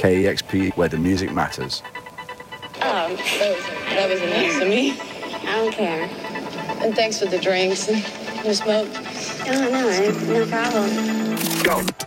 KEXP, where the music matters. That was nice of me. I don't care. And thanks for the drinks and the smoke. No problem. Go.